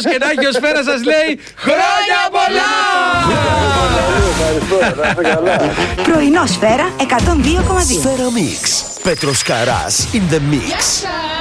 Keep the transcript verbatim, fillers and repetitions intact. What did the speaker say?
όπως και να έχει ο Σφαίρα σας λέει χρόνια πολλά! Πρωινό Σφαίρα εκατόν δύο κόμμα δύο. Σφαίρα Mix. Πέτρος Καράς in the mix.